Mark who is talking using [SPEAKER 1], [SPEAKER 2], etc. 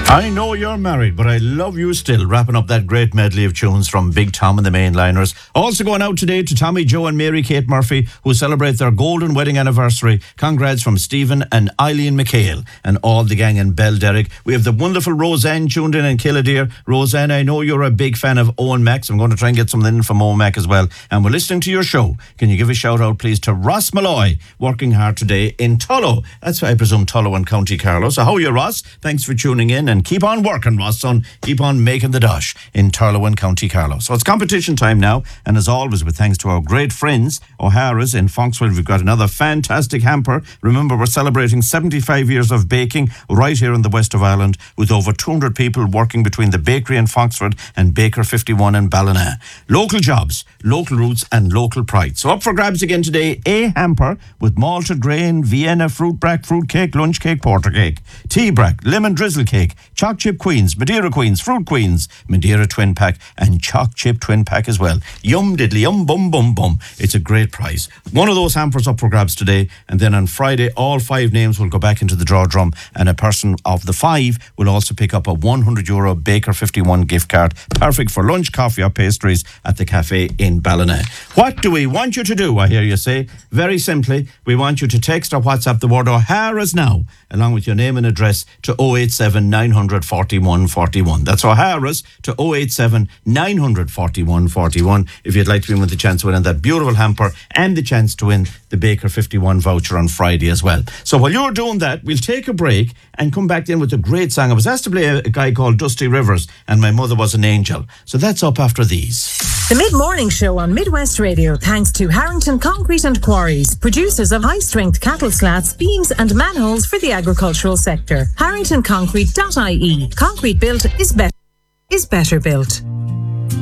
[SPEAKER 1] I know you're married, but I love you still. Wrapping up that great medley of tunes from Big Tom and the Mainliners. Also going out today to Tommy, Joe and Mary Kate Murphy, who celebrate their golden wedding anniversary. Congrats from Stephen and Eileen McHale and all the gang in Belderrick. We have the wonderful Roseanne tuned in Killdeer. Roseanne, I know you're a big fan of Owen Max. I'm going to try and get something in from Owen Mac as well. And we're listening to your show. Can you give a shout out, please, to Ross Malloy, working hard today in Tullow. That's, I presume, Tullow and County Carlow. So how are you, Ross? Thanks for tuning in, and keep on working, Ross, son. Keep on making the dash in Tullow and County Carlow. So it's competition time now, and as always, with thanks to our great friends, O'Hara's in Fonksville, we've got another fantastic hamper. Remember, we're celebrating 75 years of baking right here in the west of Ireland, with over 200 people working between the bakery in Fonksford and Baker 51 in Ballina. Local jobs, local roots, and local pride. So up for grabs again today, a hamper with malted grain, Vienna fruit brack, fruit cake, lunch cake, porter cake, tea brack, lemon drizzle cake, choc chip queens, Madeira queens, fruit queens, Madeira twin pack, and choc chip twin pack as well. Yum diddly yum bum bum bum. It's a great prize. One of those hampers up for grabs today, and then on Friday all 5 names will go back into the draw drum, and a person of the 5 will also pick up a €100 Baker 51 gift card, perfect for lunch, coffee or pastries at the cafe in Ballina. What do we want you to do, I hear you say? Very simply, we want you to text or WhatsApp the word O'Hara's now, along with your name and address, to 087 900 41 41. That's O'Hara's to 087 900 41 41 if you'd like to win with the chance of winning that beautiful hamper and the chance to win the Baker 51 voucher on Friday as well. So while you're doing that, we'll take a break and come back in with a great song. I was asked to play a guy called Dusty Rivers, and My Mother Was an Angel. So that's up after these.
[SPEAKER 2] The Mid-Morning Show on Midwest Radio, thanks to Harrington Concrete and Quarries, producers of high-strength cattle slats, beams and manholes for the agricultural sector. HarringtonConcrete.ie. Concrete built is better built.